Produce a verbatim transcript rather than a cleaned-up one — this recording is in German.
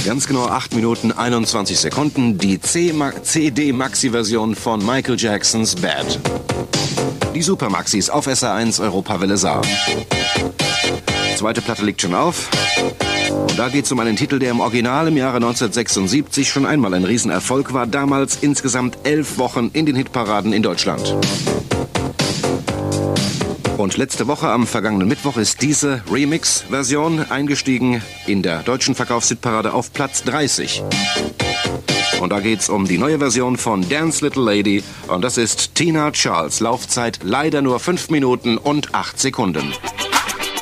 Ganz genau acht Minuten einundzwanzig Sekunden, die C D-Maxi-Version von Michael Jacksons Bad. Die Super-Maxis auf S R eins Europawelle Saar. Zweite Platte liegt schon auf. Und da geht es um einen Titel, der im Original im Jahre neunzehnhundertsechsundsiebzig schon einmal ein Riesenerfolg war. Damals insgesamt elf Wochen in den Hitparaden in Deutschland. Und letzte Woche, am vergangenen Mittwoch, ist diese Remix-Version eingestiegen in der deutschen Verkaufshitparade auf Platz dreißig. Und da geht's um die neue Version von Dance Little Lady. Und das ist Tina Charles. Laufzeit leider nur fünf Minuten und acht Sekunden.